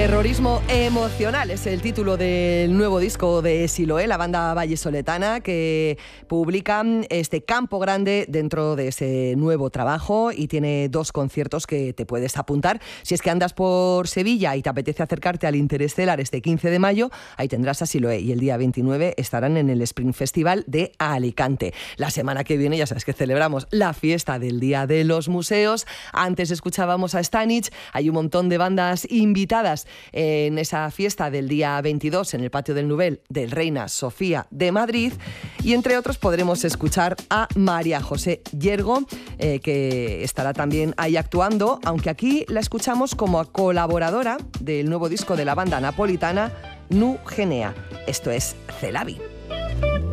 Terrorismo emocional es el título del nuevo disco de Siloé, la banda vallisoletana, que publica este Campo Grande dentro de ese nuevo trabajo, y tiene 2 conciertos que te puedes apuntar. Si es que andas por Sevilla y te apetece acercarte al Interestelar este 15 de mayo, ahí tendrás a Siloé, y el día 29 estarán en el Spring Festival de Alicante. La semana que viene ya sabes que celebramos la fiesta del Día de los Museos. Antes escuchábamos a Stanich, hay un montón de bandas invitadas en esa fiesta del día 22 en el Patio del Nubel del Reina Sofía de Madrid, y entre otros podremos escuchar a María José Yergo, que estará también ahí actuando, aunque aquí la escuchamos como colaboradora del nuevo disco de la banda napolitana Nu Genea. Esto es Celavi.